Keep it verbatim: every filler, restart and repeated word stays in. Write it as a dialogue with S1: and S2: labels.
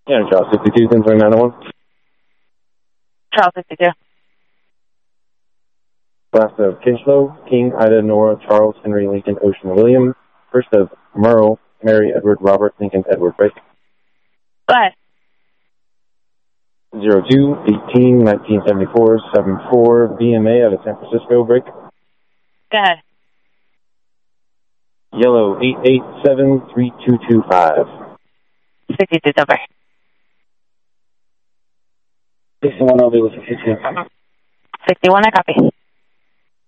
S1: Yeah, Charles sixty-two, ten twenty-nine oh one.
S2: Charles sixty-two.
S1: Last of Kinchlow, King, Ida, Nora, Charles, Henry, Lincoln, Ocean, William. First of Merle, Mary, Edward, Robert, Lincoln, Edward, right?
S2: Go ahead.
S1: zero two, eighteen, nineteen seventy-four, seven four, B M A out of San Francisco, break.
S2: Go ahead.
S1: Yellow, eight eight seven, three two two five.
S2: sixty-two, over.
S1: sixty-one, I'll be with sixty-two.
S2: sixty-one, I copy.